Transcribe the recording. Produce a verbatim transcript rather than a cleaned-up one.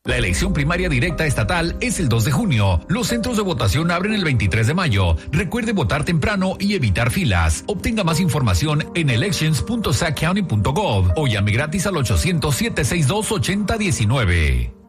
La elección primaria directa estatal es el dos de junio. Los centros de votación abren el veintitrés de mayo. Recuerde votar temprano y evitar filas. Obtenga más información en elections punto sac county punto gov o llame gratis al ochocientos, siete seis dos, ocho cero uno nueve.